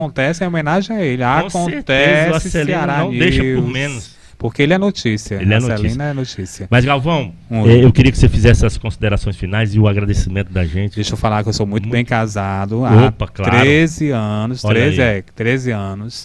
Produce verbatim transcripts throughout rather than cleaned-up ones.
acontece em homenagem a ele. Com Acontece certeza, o Acelino Ceará não News, deixa por menos. Porque ele é notícia. Ele é Acelino notícia. é notícia. Mas, Galvão, Um eh, eu queria que você fizesse as considerações finais e o agradecimento da gente. Deixa eu falar que eu sou muito, Muito- bem casado Opa, há claro. treze anos. Olha treze, aí. é, treze anos.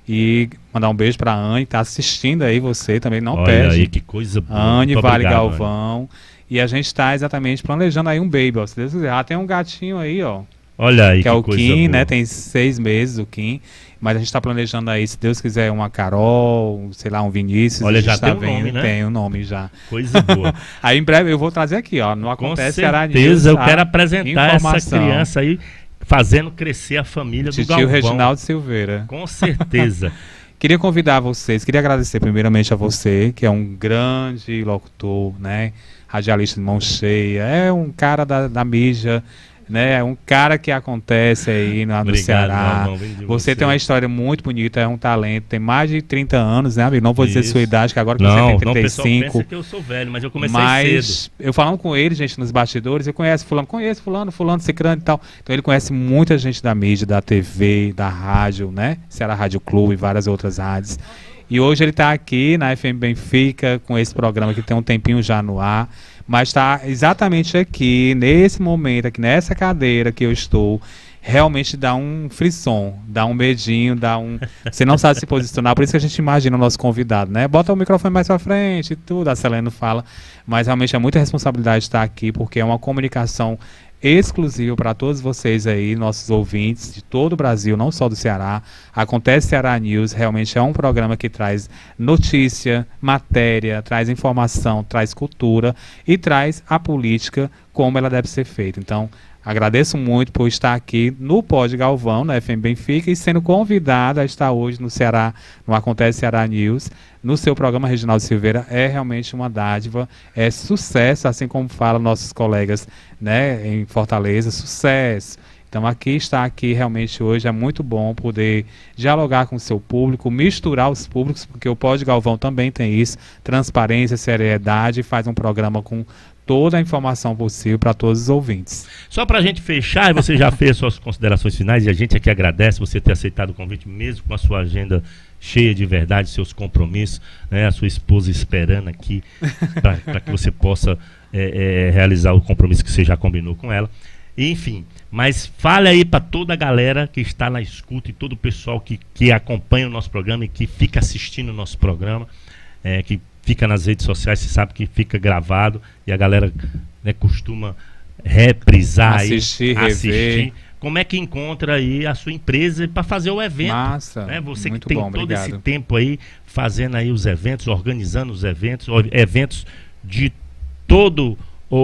E mandar um beijo pra Anne, tá assistindo aí você também, não Olha perde. aí, que coisa boa. Anne, Muito Vale obrigado, Anne. Galvão. E a gente tá exatamente planejando aí um baby, ó. Se Deus quiser. Ah, tem um gatinho aí, ó. Olha aí, Que que, é o coisa Kim, boa. né? Tem seis meses o Kim. Mas a gente tá planejando aí, se Deus quiser, uma Carol, sei lá, um Vinícius. Olha, a gente já tá tem um vendo, nome, né? Tem um nome já. Coisa boa. Aí em breve eu vou trazer aqui, ó. No Com Acontece Ceará News, certeza, eu a quero apresentar essa informação. criança aí, fazendo crescer a família do Titio Galvão. Reginaldo Silveira. Com certeza. Queria convidar vocês, queria agradecer primeiramente a você, que é um grande locutor, né? Radialista de mão cheia, é um cara da, da mídia, né? É um cara que acontece aí no, no Obrigado, Ceará. Galvão, vem de Você tem uma história muito bonita, é um talento, tem mais de trinta anos, né, amigo? Não vou dizer Isso. sua idade, que agora que Não, você não, tem o pessoal trinta e cinco. pensa que eu sou velho, mas eu comecei Mas cedo. eu falando com ele, gente, nos bastidores, eu conheço fulano, conheço fulano, fulano, cicrano e tal. Então ele conhece muita gente da mídia, da T V, da rádio, né? Ceará Rádio Clube e várias outras rádios. E hoje ele está aqui na F M Benfica com esse programa que tem um tempinho já no ar, mas está exatamente aqui, nesse momento, aqui nessa cadeira que eu estou, realmente dá um frisson, dá um medinho, dá um... Você não sabe se posicionar, por isso que a gente imagina o nosso convidado, né? Bota o microfone mais pra frente e tudo, a Selene fala, mas realmente é muita responsabilidade estar aqui, porque é uma comunicação exclusivo para todos vocês aí, nossos ouvintes de todo o Brasil, não só do Ceará. Acontece Ceará News, realmente é um programa que traz notícia, matéria, traz informação, traz cultura e traz a política como ela deve ser feita. Então, agradeço muito por estar aqui no Pod Galvão, na F M Benfica, e sendo convidada a estar hoje no Ceará, no Acontece Ceará News, no seu programa Reginaldo Silveira. É realmente uma dádiva, é sucesso, assim como falam nossos colegas, né, em Fortaleza, sucesso. Então aqui está aqui realmente hoje é muito bom poder dialogar com o seu público, misturar os públicos, porque o Pod Galvão também tem isso, transparência, seriedade, faz um programa com toda a informação possível para todos os ouvintes. Só para a gente fechar, e você já fez suas considerações finais, e a gente aqui agradece você ter aceitado o convite, mesmo com a sua agenda cheia de verdade, seus compromissos, né, a sua esposa esperando aqui, para que você possa é, é, realizar o compromisso que você já combinou com ela. Enfim, mas fale aí para toda a galera que está na escuta e todo o pessoal que, que acompanha o nosso programa e que fica assistindo o nosso programa, é, que fica nas redes sociais, você sabe que fica gravado e a galera, né, costuma reprisar, assistir, aí, assistir. Rever. Como é que encontra aí a sua empresa para fazer o evento? Massa, né? Você muito que tem bom, todo obrigado. esse tempo aí fazendo aí os eventos, organizando os eventos, or- eventos de todo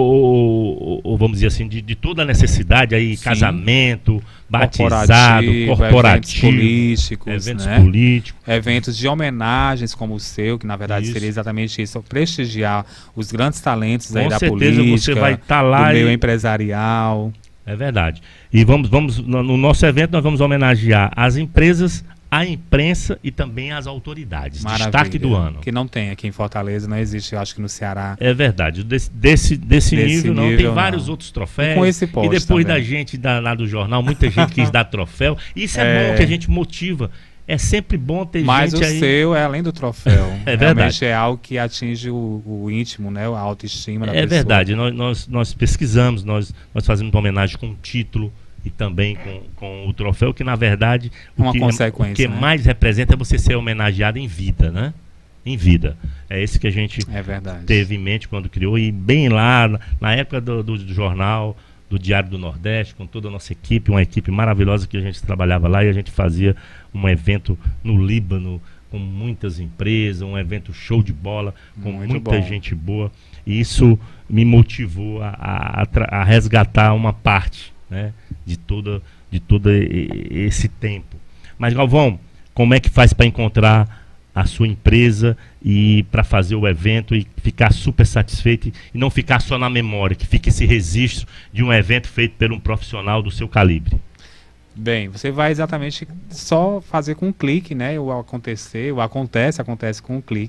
ou, ou vamos dizer assim, de, de toda a necessidade aí, Sim. casamento, batizado, Corporativo, corporativo, eventos políticos, eventos né? políticos. Eventos de homenagens como o seu, que na verdade Isso. seria exatamente isso, prestigiar os grandes talentos aí Com da certeza política, você vai estar lá do meio e... empresarial. É verdade. E vamos, vamos no, no nosso evento nós vamos homenagear as empresas, a imprensa e também as autoridades. Maravilha. Destaque do ano. Que não tem aqui em Fortaleza, não existe, eu acho que no Ceará. É verdade. Desse, desse, desse, Desse nível, não. nível, Tem não. vários outros troféus. E com esse E poste depois também. da gente, da, lá do jornal, muita gente quis dar troféu. Isso é, É. bom, que a gente motiva. É sempre bom ter Mas gente o aí... seu é além do troféu. É Realmente verdade. é algo que atinge o, o íntimo, né? A autoestima da É pessoa. verdade. Nós, nós, nós pesquisamos, nós, nós fazemos uma homenagem com o título e também com, com o troféu, que na verdade o Uma que, consequência, o que né? mais representa é você ser homenageado em vida, né? Em vida. É esse que a gente É verdade. teve em mente quando criou, e bem lá, na- na época do, do, do jornal, do Diário do Nordeste, com toda a nossa equipe, uma equipe maravilhosa que a gente trabalhava lá, e a gente fazia um evento no Líbano, com muitas empresas, um evento show de bola, com Muito muita bom. gente boa, e isso me motivou a, a, a tra- a resgatar uma parte, né, de todo de todo e- e- esse tempo. Mas, Galvão, como é que faz para encontrar a sua empresa e para fazer o evento e ficar super satisfeito e e não ficar só na memória, que fique esse registro de um evento feito por um profissional do seu calibre? Bem, você vai exatamente só fazer com um clique, né? O acontecer, o acontece, acontece com um clique.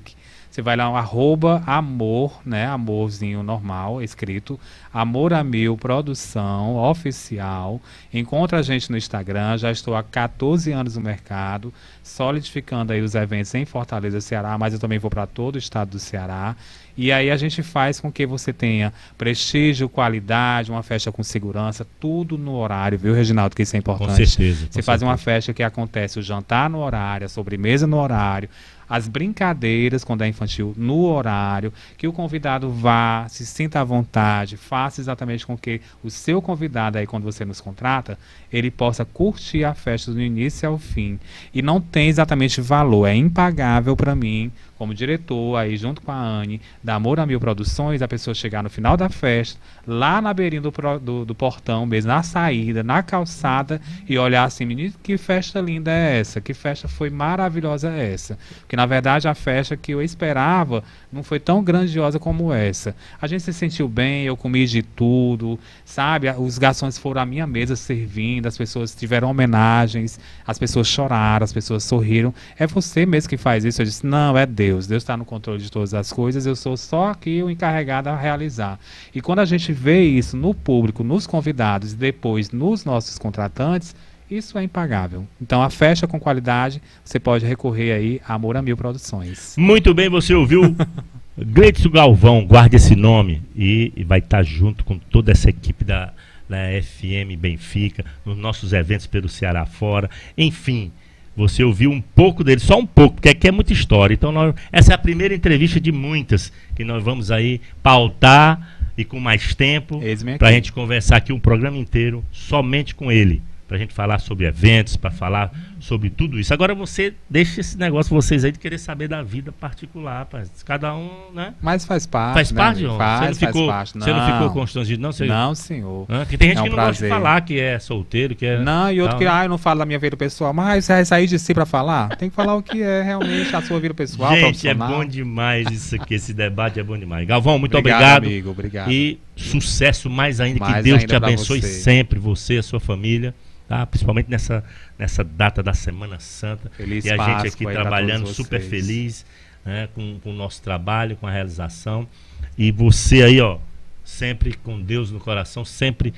Você vai lá, um arroba amor, né? Amorzinho normal, escrito. Amor a Mil Produção Oficial. Encontra a gente no Instagram. Já estou há quatorze anos no mercado, solidificando aí os eventos em Fortaleza, Ceará, mas eu também vou para todo o estado do Ceará. E aí a gente faz com que você tenha prestígio, qualidade, uma festa com segurança, tudo no horário, viu, Reginaldo, que isso é importante. Com certeza. Você faz uma festa que acontece o jantar no horário, a sobremesa no horário, as brincadeiras, quando é infantil, no horário, que o convidado vá, se sinta à vontade, faça exatamente com que o seu convidado aí, quando você nos contrata, ele possa curtir a festa do início ao fim. E não tem exatamente valor, é impagável para mim, como diretor, aí junto com a Anne, da Amor a Mil Produções, a pessoa chegar no final da festa, lá na beirinha do, do, do portão mesmo, na saída, na calçada, e olhar assim, menino, que festa linda é essa? Que festa foi maravilhosa é essa? Porque na verdade a festa que eu esperava não foi tão grandiosa como essa. A gente se sentiu bem, eu comi de tudo, sabe? Os garçons foram à minha mesa servindo, as pessoas tiveram homenagens, as pessoas choraram, as pessoas sorriram. É você mesmo que faz isso? Eu disse, não, é Deus. Deus está no controle de todas as coisas, eu sou só aqui o encarregado a realizar. E quando a gente vê isso no público, nos convidados e depois nos nossos contratantes, isso é impagável. Então a festa com qualidade, você pode recorrer aí a Amor a Mil Produções. Muito bem, você ouviu Gleidson Galvão, guarde esse nome, e, e vai estar junto com toda essa equipe da, da F M Benfica, nos nossos eventos pelo Ceará fora, enfim. Você ouviu um pouco dele, só um pouco, porque aqui é muita história. Então, nós, essa é a primeira entrevista de muitas que nós vamos aí pautar e com mais tempo para a gente conversar aqui um programa inteiro somente com ele. Para a gente falar sobre eventos, para falar sobre tudo isso. Agora você deixa esse negócio, vocês aí, de querer saber da vida particular, rapaz. Cada um, né? Mas faz parte. Faz né, parte, João? faz, você não ficou, faz parte. Não. Você não ficou constrangido, não? Você... Não, senhor. Ah, que tem gente é um que não prazer. gosta de falar que é solteiro, que é... Não, e outro não, que, né? ah, eu não falo da minha vida pessoal. Mas você vai sair de si para falar? Tem que falar o que é realmente a sua vida pessoal, gente, profissional. É bom demais isso aqui, esse debate é bom demais. Galvão, muito obrigado, obrigado. amigo, obrigado. E sucesso mais ainda, mais que Deus ainda te abençoe você. sempre, você e a sua família. Tá? Principalmente nessa, nessa data da Semana Santa. Feliz e a Páscoa gente aqui aí trabalhando pra super vocês. feliz, né, com, com o nosso trabalho, com a realização. E você aí, ó, sempre com Deus no coração, sempre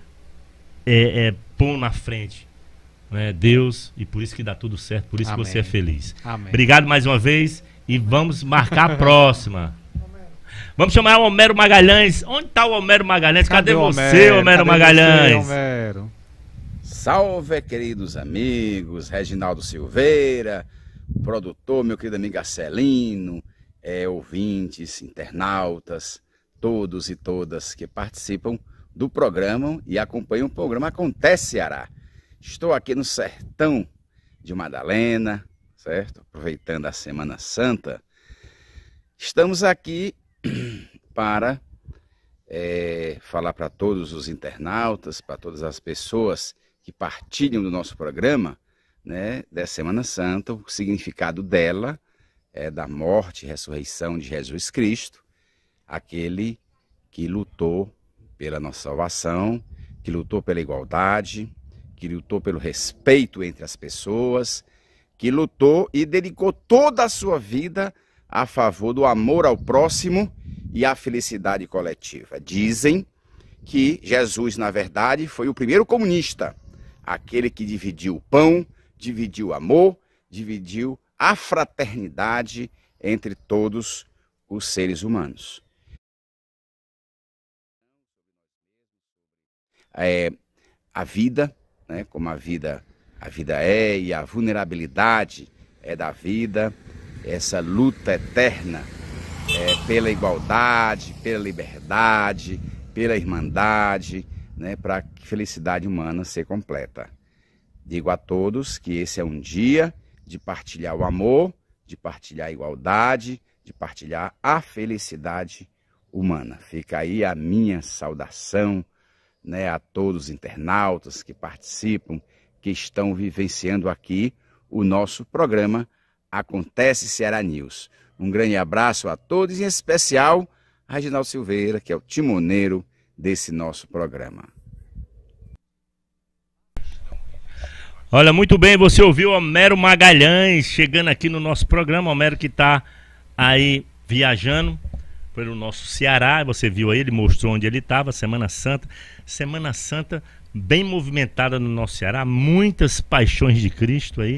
é, é, pôr na frente, né, Deus, e por isso que dá tudo certo, por isso Amém. que você é feliz. Amém. Obrigado mais uma vez e vamos marcar a próxima. Vamos chamar o Homero Magalhães. Onde está o Homero Magalhães? Cadê, Cadê você, Homero Cadê Magalhães? Você, Homero? Salve, queridos amigos, Reginaldo Silveira, produtor, meu querido amigo Arcelino, é, ouvintes, internautas, todos e todas que participam do programa e acompanham o programa Acontece Ceará. Estou aqui no sertão de Madalena, certo? Aproveitando a Semana Santa. Estamos aqui para é, falar para todos os internautas, para todas as pessoas que partilham do nosso programa, né, da Semana Santa, o significado dela é da morte e ressurreição de Jesus Cristo, aquele que lutou pela nossa salvação, que lutou pela igualdade, que lutou pelo respeito entre as pessoas, que lutou e dedicou toda a sua vida a favor do amor ao próximo e a felicidade coletiva. Dizem que Jesus, na verdade, foi o primeiro comunista, aquele que dividiu o pão, dividiu o amor, dividiu a fraternidade entre todos os seres humanos. É, a vida, né, como a vida, a vida é, e a vulnerabilidade é da vida, essa luta eterna é, pela igualdade, pela liberdade, pela irmandade, né, para a felicidade humana ser completa. Digo a todos que esse é um dia de partilhar o amor, de partilhar a igualdade, de partilhar a felicidade humana. Fica aí a minha saudação, né, a todos os internautas que participam, que estão vivenciando aqui o nosso programa Acontece Ceará News. Um grande abraço a todos, em especial a Reginaldo Silveira, que é o timoneiro desse nosso programa. Olha, muito bem, você ouviu o Homero Magalhães chegando aqui no nosso programa. Homero que está Aí, viajando pelo nosso Ceará, você viu aí, ele mostrou onde ele estava, Semana Santa. Semana Santa bem movimentada no nosso Ceará, muitas paixões de Cristo aí.